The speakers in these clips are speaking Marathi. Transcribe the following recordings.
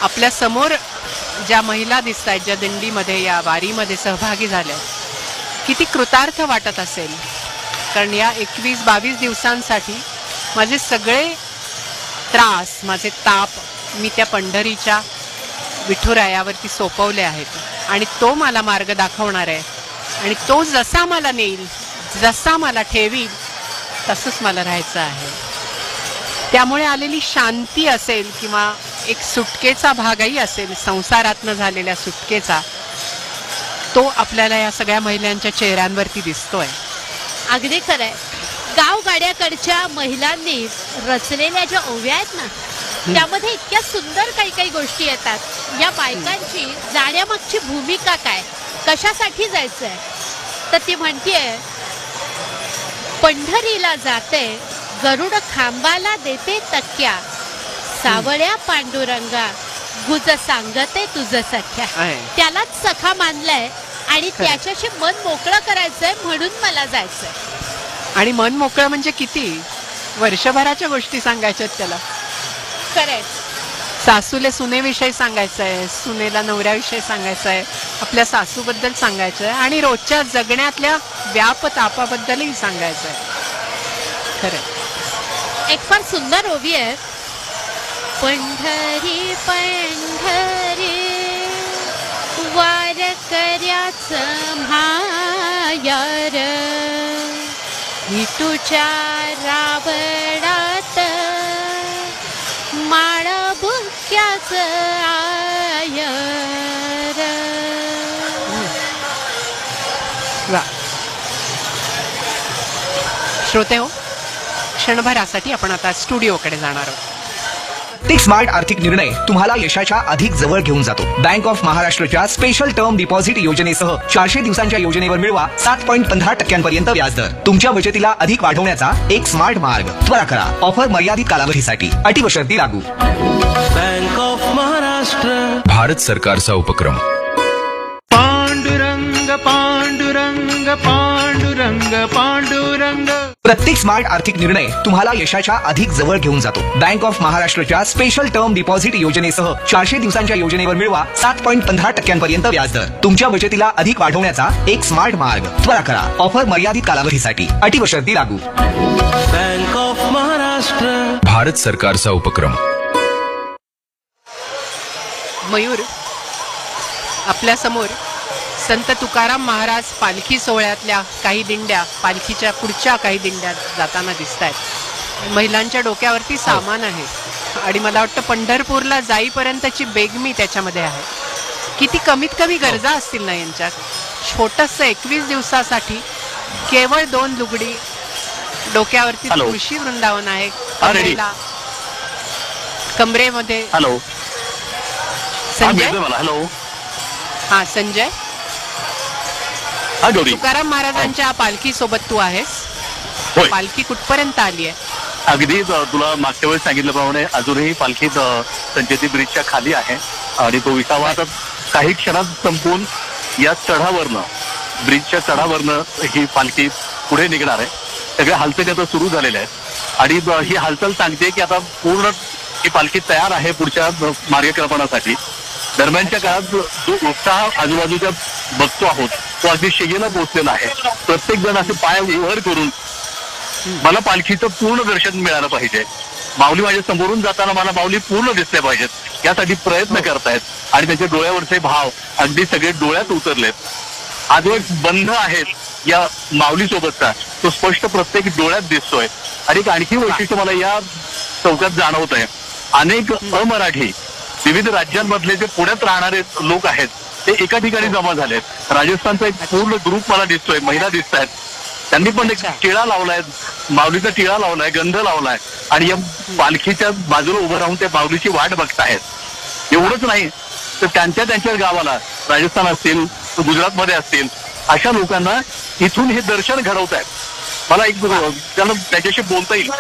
आपल्या समोर ज्या महिला दिसत आहेत, ज्या दिंडीमध्ये या वारीमध्ये सहभागी झाल्या, किती कृतार्थ वाटत असेल. कारण या 21-22 दिवसांसाठी माझे सगळे त्रास, माझे ताप मी त्या पंढरीच्या विठुरायावरती सोपवले आहेत आणि तो मला मार्ग दाखवणार आहे आणि तो जसा मला नेईल, जसा मला ठेवील, तसंच मला राहायचं आहे. त्यामुळे आलेली शांती असेल किंवा एक सुटकेचा भागही असेल, संसारातनं झालेल्या सुटकेचा, तो आपल्याला या सगळ्या महिलांच्या चेहऱ्यांवरती दिसतोय. अगदी खरंय. गावगाड्याकडच्या महिलांनी रचलेल्या ज्या ओव्या आहेत ना, त्यामध्ये इतक्या सुंदर काही काही गोष्टी येतात. या बायकांची जाण्यामागची भूमिका काय, कशासाठी जायचंय, तर ती म्हणतीये, पंढरीला जाते गरुड खांबाला देते तक्क्या, सावळ्या पांडुरंगा गुज सांगते तुझं सख्या. त्यालाच सखा मानलंय आणि त्याच्याशी मन मोकळं करायचंय म्हणून मला जायचंय. आणि मन मोकळं म्हणजे किती, वर्षभराच्या गोष्टी सांगायच्यात त्याला. खरंय. सासूले सुनेविषयी सांगायचंय, सुनेला नवऱ्याविषयी सांगायचंय, आपल्या सासूबद्दल सांगायचंय आणि रोजच्या जगण्यातल्या व्याप तापाबद्दलही सांगायचंय. खरंय. एक फार सुंदर ओवी आहे. पंढरी पंढरी वारकऱ्याचं म्हायार, विठूच्या रावणात माळ बुक्याचं आयर. श्रोते हो, क्षणभरासाठी आपण आता स्टुडिओकडे जाणार आहोत. प्रत्येक स्मार्ट आर्थिक निर्णय तुम्हाला यशाच्या अधिक जवळ घेऊन जातो. बँक ऑफ महाराष्ट्रच्या स्पेशल टर्म डिपॉझिट योजनेसह 400 दिवसांच्या योजनेवर मिळवा 7.15% व्याजदर. तुमच्या बचतीला अधिक वाढवण्याचा एक स्मार्ट मार्ग. त्वरा करा. ऑफर मर्यादित कालावधीसाठी. अटी व शर्ती लागू. बँक ऑफ महाराष्ट्र, भारत सरकारचा उपक्रम. पांडुरंग पांडुरंग पांडुरंग पांडुरंग. प्रत्येक स्मार्ट आर्थिक निर्णय तुम्हाला यशाच्या अधिक जवळ घेऊन जातो. बँक ऑफ महाराष्ट्रच्या स्पेशल टर्म डिपॉझिट योजनेसह 400 दिवसांच्या योजनेवर मिळवा 7.15% व्याजदर. तुमच्या बचतीला अधिक वाढवण्याचा एक स्मार्ट मार्ग. त्वरा करा. ऑफर मर्यादित कालावधीसाठी. अटी व शर्ती लागू. बँक ऑफ महाराष्ट्र, भारत सरकारचा उपक्रम. मयूर, आपल्या समोर संत तुकाराम महाराज पालखी सोहळ्यातल्या काही दिंड्या, पालखीच्या पुढच्या काही दिंड्या जाताना दिसत आहेत. महिलांच्या डोक्यावरती सामान आहे आणि मला वाटतं पंढरपूरला जाईपर्यंतची बेगमी त्याच्यामध्ये आहे. किती कमीत कमी गरजा असतील ना यांच्या. छोटंसं 21 दिवसासाठी केवळ 2 लुगडी, डोक्यावरती तुळशी वृंदावन आहे, कमरेमध्ये. हॅलो संजय. हॅलो. हा संजय, तुकाराम महाराजांच्या पालखी सोबत तू आहेस. पालखी कुठपर्यंत आली आहे? अगदी तुला मागच्या वेळेस सांगितल्याप्रमाणे अजूनही पालखी संचेती ब्रिजच्या खाली आहे आणि तो विसावा आता काही क्षणात संपून या चढावरनं, ब्रिजच्या चढावरनं ही पालखी पुढे निघणार आहे. सगळ्या हालचाली आता सुरू झालेल्या आहेत आणि ही हालचाल सांगते की आता पूर्ण ही पालखी तयार आहे पुढच्या मार्गक्रमणासाठी. दरम्यानच्या काळात जो उत्साह आजूबाजूच्या बघतो आहोत तो अगदी शिगेला पोहोचलेला आहे. प्रत्येक जण असे पाय वर करून मला पालखीचं पूर्ण दर्शन मिळालं पाहिजे, माऊली माझ्या समोरून जाताना मला माऊली पूर्ण दिसले पाहिजेत, यासाठी प्रयत्न करतायत आणि त्यांच्या डोळ्यावरचे भाव अगदी सगळे डोळ्यात उतरलेत. हा जो एक बंध आहे या माऊली सोबतचा, तो स्पष्ट प्रत्येक डोळ्यात दिसतोय. आणि आणखी वैशिष्ट्य मला या चौकात जाणवत आहे. अनेक अमराठी विविध राज्यांमधले जे पुण्यात राहणारे लोक आहेत ते एका ठिकाणी जमा झालेत. राजस्थानचा एक पूर्ण ग्रुप मला दिसतोय, महिला दिसत आहेत. त्यांनी पण एक टिळा लावलाय, माऊलीचा टिळा लावलाय, गंध लावलाय आणि या पालखीच्या बाजूला उभं राहून त्या माऊलीची वाट बघतायत. एवढंच नाही तर त्यांच्या गावाला, राजस्थान असतील, गुजरातमध्ये असतील, अशा लोकांना इथून हे दर्शन घडवत आहेत. मला एक त्यांना त्याच्याशी बोलता येईल.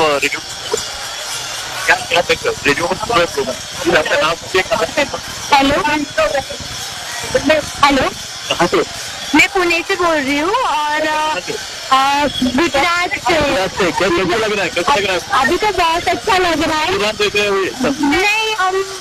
हेलो, मैं पुणे से बोल रही हूँ और गुजरात से. कैसा लग रहा है? अभी तो बहुत अच्छा लग रहा है. नहीं,